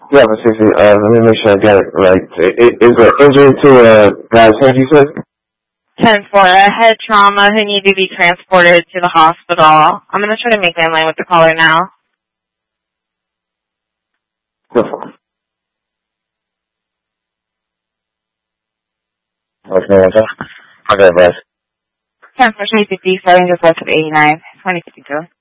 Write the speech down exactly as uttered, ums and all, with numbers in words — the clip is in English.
Yeah, but seriously, uh, let me make sure I got it right. Is the injury to a guy's head, you said? ten four, a head trauma who need to be transported to the hospital. I'm going to try to make my line with the caller now. No. Okay, what's up? Okay, bye. ten four, twenty fifty, starting just left of eighty-nine, twenty fifty-two.